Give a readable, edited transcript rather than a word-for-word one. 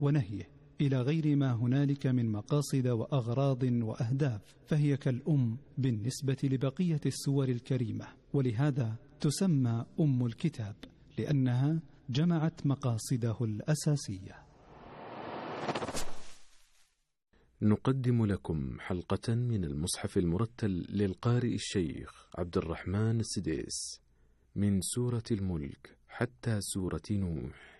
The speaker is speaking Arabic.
ونهيه إلى غير ما هنالك من مقاصد وأغراض وأهداف، فهي كالأم بالنسبة لبقية السور الكريمة، ولهذا تسمى أم الكتاب لأنها جمعت مقاصده الأساسية. نقدم لكم حلقة من المصحف المرتل للقارئ الشيخ عبد الرحمن السديس من سورة الملك حتى سورة نوح.